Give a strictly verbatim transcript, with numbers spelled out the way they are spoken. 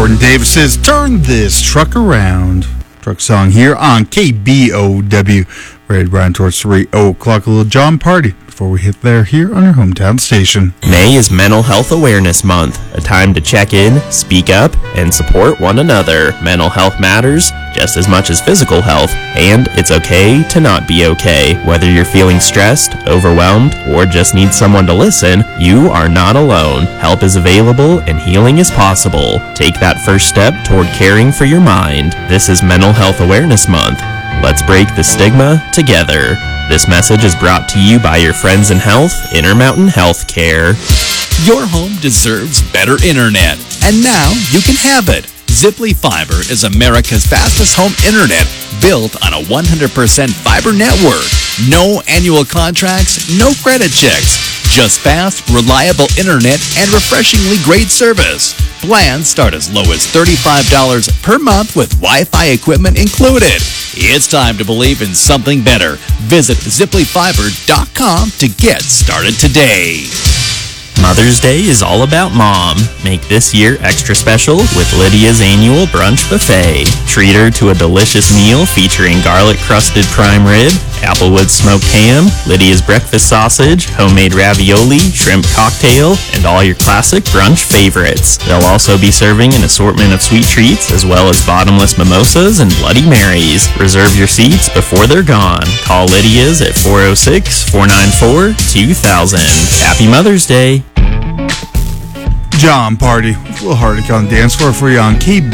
Jordan Davis says, "Turn this truck around." Truck song here on K B O W. Ready to run towards three o'clock. A little John Party before we hit there here on our hometown station. May is Mental Health Awareness Month, a time to check in, speak up, and support one another. Mental health matters just as much as physical health, and it's okay to not be okay. Whether you're feeling stressed, overwhelmed, or just need someone to listen, you are not alone. Help is available and healing is possible. Take that first step toward caring for your mind. This is Mental Health Awareness Month. Let's break the stigma together. This message is brought to you by your friends in health, Intermountain Healthcare. Your home deserves better internet, and now you can have it. Ziply Fiber is America's fastest home internet, built on a one hundred percent fiber network. No annual contracts, no credit checks. Just fast, reliable internet and refreshingly great service. Plans start as low as thirty-five dollars per month with Wi-Fi equipment included. It's time to believe in something better. Visit ziply fiber dot com to get started today. Mother's Day is all about mom. Make this year extra special with Lydia's annual brunch buffet. Treat her to a delicious meal featuring garlic-crusted prime rib, applewood smoked ham, Lydia's breakfast sausage, homemade ravioli, shrimp cocktail, and all your classic brunch favorites. They'll also be serving an assortment of sweet treats as well as bottomless mimosas and Bloody Marys. Reserve your seats before they're gone. Call Lydia's at four oh six, four nine four, two thousand. Happy Mother's Day. John Party, a little Hardic on the dance floor for you on K